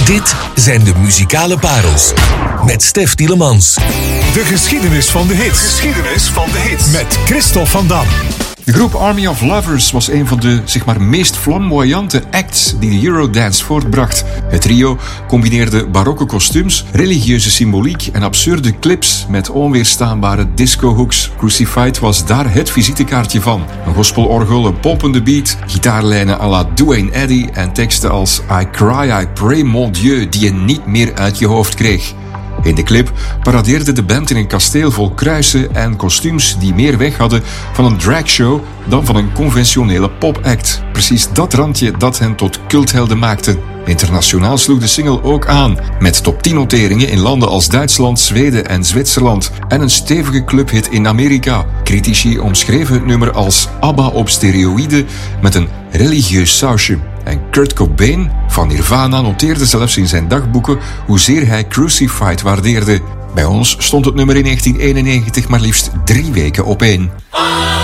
Dit zijn de muzikale parels met Stef Tielemans. De geschiedenis van de hits. Met Christophe van Dam. De groep Army of Lovers was een van de meest flamboyante acts die de Eurodance voortbracht. Het trio combineerde barokke kostuums, religieuze symboliek en absurde clips met onweerstaanbare disco-hooks. Crucified was daar het visitekaartje van. Een gospelorgel, een pompende beat, gitaarlijnen à la Duane Eddy en teksten als I cry, I pray, mon Dieu, die je niet meer uit je hoofd kreeg. In de clip paradeerde de band in een kasteel vol kruisen en kostuums die meer weg hadden van een dragshow dan van een conventionele popact. Precies dat randje dat hen tot culthelden maakte. Internationaal sloeg de single ook aan, met top 10 noteringen in landen als Duitsland, Zweden en Zwitserland en een stevige clubhit in Amerika. Critici omschreven het nummer als ABBA op steroïden met een religieus sausje. En Kurt Cobain van Nirvana noteerde zelfs in zijn dagboeken hoezeer hij Crucified waardeerde. Bij ons stond het nummer in 1991 maar liefst 3 weken op 1.